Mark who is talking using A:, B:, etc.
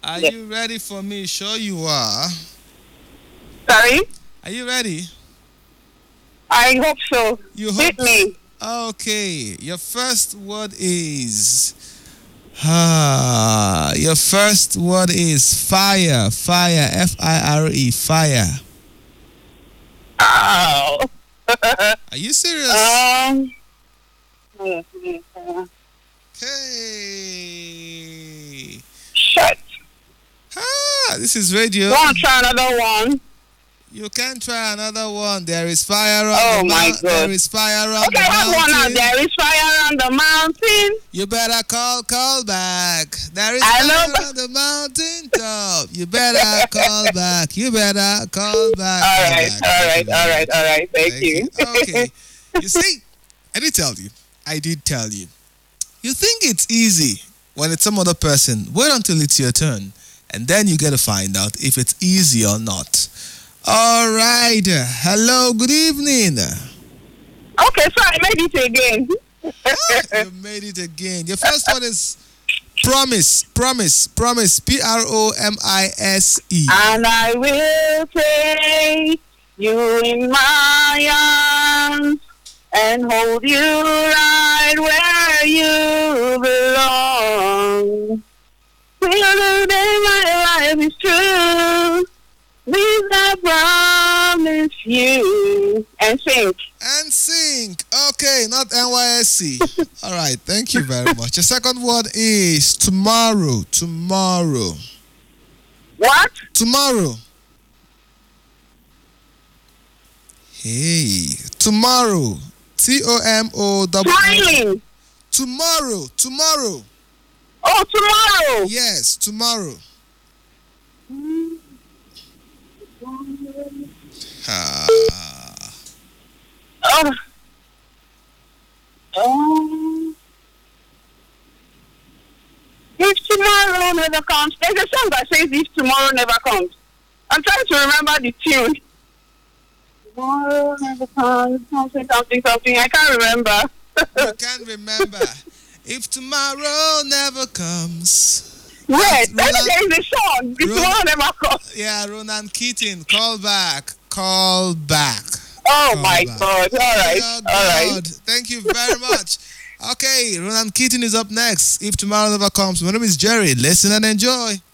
A: Are
B: Yes.
A: you ready for me? Sure you are.
B: Sorry?
A: Are you ready?
B: I hope so.
A: You
B: Hit
A: hope.
B: me.
A: Okay. Your first word is. Your first word is fire. Fire. Fire. Fire.
B: Oh.
A: Are you serious?
B: Uh,
A: Okay.
B: Shit.
A: This is radio.
B: Want to try another one?
A: You can try another one. There is fire on
B: Oh
A: the
B: my
A: mountain. There
B: God.
A: is fire on
B: Okay,
A: the
B: I have one now.
A: mountain.
B: There is fire on the mountain.
A: You better call back. There is
B: I know,
A: fire
B: but
A: on the mountain top. You better call back. You better call back.
B: all
A: Call
B: right,
A: back.
B: all
A: Thank you
B: right,
A: very
B: all right,
A: much.
B: all right. Thank you.
A: Okay. You see, I did tell you. I did tell you. You think it's easy when it's some other person. Wait until it's your turn. And then you get to find out if it's easy or not. All right. Hello. Good evening.
B: Okay, so I made it again.
A: You made it again. Your first one is promise. Promise. Promise. Promise.
B: And I will take you in my arms and hold you right where you belong. Till the day my life is true, this I promise you. And sing.
A: And sing. Okay, not NYSC. All right. Thank you very much. Your second word is tomorrow. Tomorrow.
B: What?
A: Tomorrow. Hey. Tomorrow. TOMO.
B: Smiling.
A: Tomorrow. Tomorrow.
B: Oh, tomorrow.
A: Yes, tomorrow. Ah.
B: Oh. Oh. If tomorrow never comes, there's a song that says if tomorrow never comes. I'm trying to remember the tune. Tomorrow never comes, something. I can't remember.
A: You can't remember. If tomorrow never comes.
B: Yes,
A: Ronan-
B: there is a song. If
A: Ronan-
B: tomorrow never comes.
A: Yeah, Ronan Keating. Call back. Call back.
B: Oh
A: Call
B: my
A: back.
B: God! All right,
A: Oh,
B: all right.
A: God. Thank you very much. Okay, Ronan Keating is up next. If tomorrow never comes. My name is Jerry. Listen and enjoy.